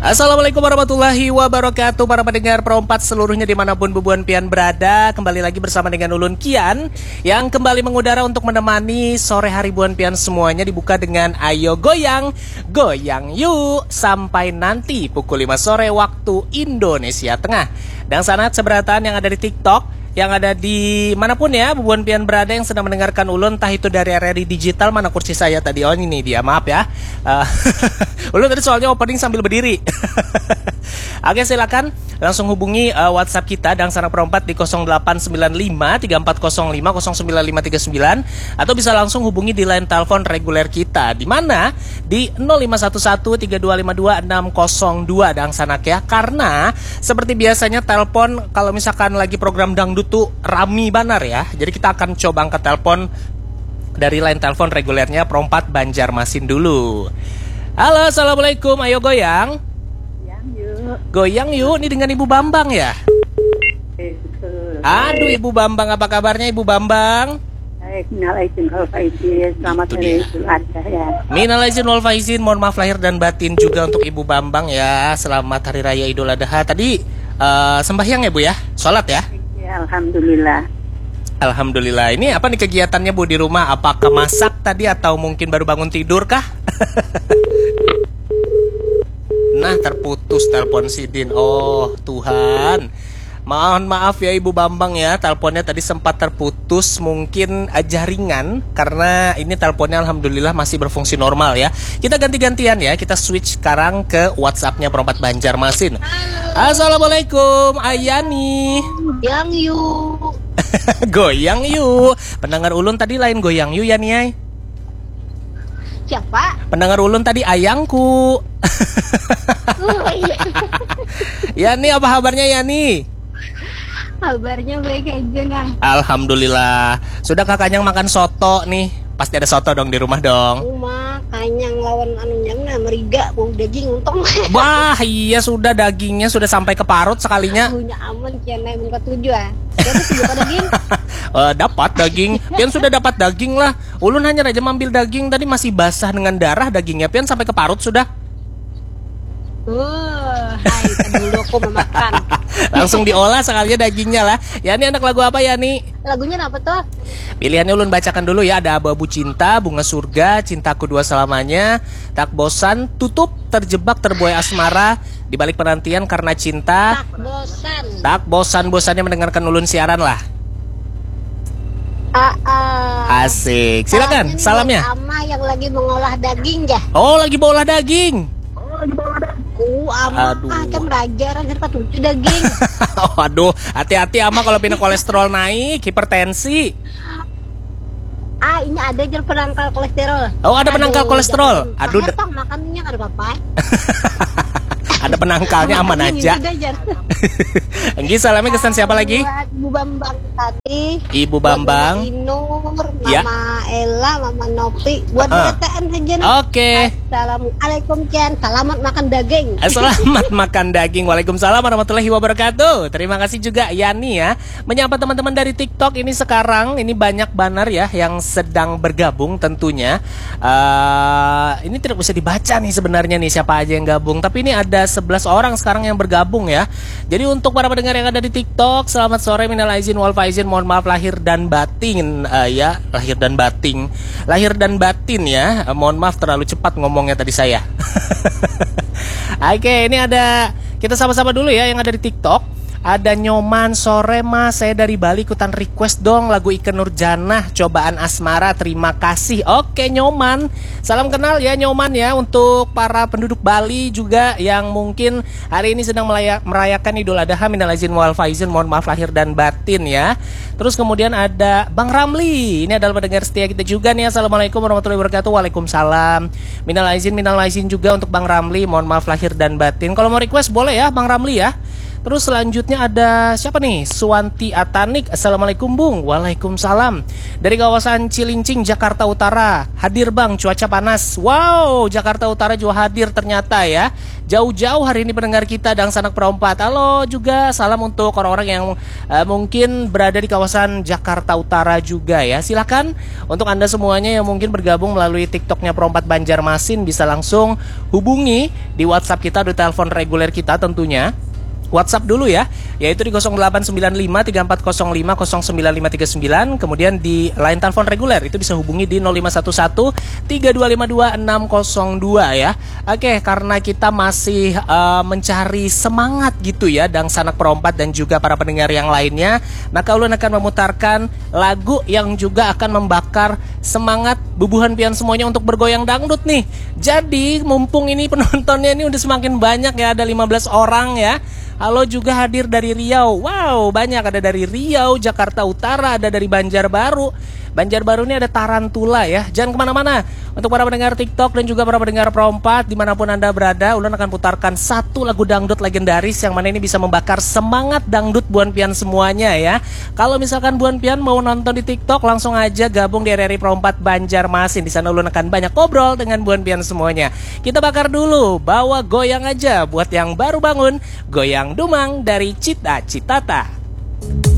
Assalamualaikum warahmatullahi wabarakatuh. Para pendengar Pro4 seluruhnya dimanapun bubuan pian berada, kembali lagi bersama dengan Ulun Kian yang kembali mengudara untuk menemani sore hari buan pian semuanya. Dibuka dengan Ayo Goyang, Goyang Yuk, sampai nanti pukul 5 sore waktu Indonesia Tengah. Dan sanat seberatan yang ada di TikTok, yang ada di manapun ya bubuan pian berada yang sedang mendengarkan Ulun, entah itu dari RRI Digital. Mana kursi saya tadi? Oh ini dia, maaf ya. Ulun tadi soalnya opening sambil berdiri. Oke, silakan langsung hubungi WhatsApp kita Dangsana Pro4 di 0895 3405 09539, atau bisa langsung hubungi di line telepon reguler kita di mana di 0511 3252 602 Dangsana ya. Karena seperti biasanya telepon kalau misalkan lagi program dangdut tuh rami banar ya. Jadi kita akan coba angkat telepon dari line telepon regulernya Pro4 Banjarmasin dulu. Halo, assalamualaikum, ayo goyang. Goyang yuk, ini dengan Ibu Bambang ya? Aduh, Ibu Bambang, apa kabarnya Ibu Bambang? Baik, minal aizin wal faizin, selamat hari Idul Adha ya. Minal aizin wal faizin, mohon maaf lahir dan batin juga untuk Ibu Bambang ya. Selamat Hari Raya Idul Adha. Tadi sembahyang ya Bu ya? Sholat ya? Ya, alhamdulillah. Alhamdulillah. Ini apa nih kegiatannya Bu di rumah? Apakah masak tadi atau mungkin baru bangun tidur kah? Nah, terputus telepon Sidin. Oh Tuhan, mohon maaf ya Ibu Bambang ya, teleponnya tadi sempat terputus. Mungkin jaringan, karena ini teleponnya alhamdulillah masih berfungsi normal ya. Kita ganti-gantian ya, kita switch sekarang ke WhatsAppnya Pro4 Banjarmasin. Assalamualaikum Ayani. Goyang yuk. Goyang yuk. Pendengar Ulun tadi lain goyang yuk ya nih. Siapa? Pendengar Ulun tadi ayangku. Ya nih, apa kabarnya ya nih? Kabarnya baik aja Kang. Alhamdulillah. Sudah kakaknya makan soto nih? Pasti ada soto dong di rumah dong. Makanya ngelawan anunya meriga bau daging untung. Wah iya, sudah dagingnya sudah sampai ke parut sekalinya. Punya aman kian naik muka 7 ah. Terus juga daging. Dapat daging. Pian sudah dapat daging lah. Ulun hanya aja ambil daging tadi masih basah dengan darah dagingnya. Pian sampai ke parut sudah. Hai, dulu aku memakan. Langsung diolah sekalinya dagingnya lah. Ya ini anak lagu apa ya nih? Lagunya apa tuh? Pilihannya Ulun bacakan dulu ya. Ada Abu-abu cinta, bunga surga, cintaku dua selamanya, tak bosan, tutup, terjebak, terbuai asmara, di balik penantian karena cinta. Tak bosan. Tak bosan-bosannya mendengarkan Ulun siaran lah. Asik. Silakan salamnya. Ama yang lagi mengolah daging ya. Oh, lagi mengolah daging. Ama kan belajar kan lucu daging. Waduh, hati-hati Ama kalau punya kolesterol naik, hipertensi. Ini ada aja penangkal kolesterol. Oh, ada penangkal kolesterol. Aduh, makannya kan apa-apa. Ada penangkalnya, aman aja. Enggi, salamnya kesan siapa lagi? Ibu Bambang tadi. Ibu Bambang. Mama Inur, Ya. Mama Ella, Mama Nopi. Buat BTN saja. Oke. Assalamualaikum Kian. Selamat makan daging. Selamat makan daging. Waalaikumsalam warahmatullahi wabarakatuh. Terima kasih juga Yani ya. Menyapa teman-teman dari TikTok ini sekarang. Ini banyak banner ya yang sedang bergabung tentunya. Ini tidak bisa dibaca nih sebenarnya nih siapa aja yang gabung. Tapi ini ada 11 orang sekarang yang bergabung ya. Jadi untuk para pendengar yang ada di TikTok, selamat sore, minal aizin wal faizin, mohon maaf lahir dan batin ya, lahir dan batin. Lahir dan batin ya. Mohon maaf terlalu cepat ngomongnya tadi saya. Oke, ini ada, kita sama-sama dulu ya yang ada di TikTok. Ada Nyoman, sore mas, saya dari Bali ikutan request dong lagu Ikke Nurjanah, Cobaan Asmara, terima kasih. Oke Nyoman, salam kenal ya Nyoman ya. Untuk para penduduk Bali juga yang mungkin hari ini sedang merayakan Idul Adha, minal aizin wal faizin, mohon maaf lahir dan batin ya. Terus kemudian ada Bang Ramli, ini adalah pendengar setia kita juga nih. Assalamualaikum warahmatullahi wabarakatuh. Waalaikumsalam. Minal aizin juga untuk Bang Ramli, mohon maaf lahir dan batin. Kalau mau request boleh ya Bang Ramli ya. Terus selanjutnya ada siapa nih? Suwanti Atanik. Assalamualaikum Bung. Waalaikumsalam. Dari kawasan Cilincing, Jakarta Utara. Hadir Bang, cuaca panas. Wow, Jakarta Utara juga hadir ternyata ya. Jauh-jauh hari ini pendengar kita dan sanak perompat. Halo juga, salam untuk orang-orang yang mungkin berada di kawasan Jakarta Utara juga ya. Silakan untuk Anda semuanya yang mungkin bergabung melalui TikToknya Perompat Banjarmasin bisa langsung hubungi di WhatsApp kita, di telepon reguler kita tentunya. WhatsApp dulu ya, yaitu di 0895 3405 09539. Kemudian di line telepon reguler itu bisa hubungi di 0511 3252 602 ya. Oke, karena kita masih mencari semangat gitu ya, dan sanak perompat dan juga para pendengar yang lainnya, maka ulun akan memutarkan lagu yang juga akan membakar semangat bubuhan pian semuanya untuk bergoyang dangdut nih. Jadi mumpung ini penontonnya ini udah semakin banyak ya, ada 15 orang ya. Halo juga hadir dari Riau. Wow, banyak, ada dari Riau, Jakarta Utara, ada dari Banjarbaru. Banjarbaru ini ada Tarantula ya. Jangan kemana-mana. Untuk para pendengar TikTok dan juga para pendengar Perompat dimanapun Anda berada, ulun akan putarkan satu lagu dangdut legendaris yang mana ini bisa membakar semangat dangdut buan pian semuanya ya. Kalau misalkan buan pian mau nonton di TikTok, langsung aja gabung di RRI Perompat Banjarmasin. Di sana ulun akan banyak ngobrol dengan buan pian semuanya. Kita bakar dulu, bawa goyang aja buat yang baru bangun, goyang dumang dari Cita Citata.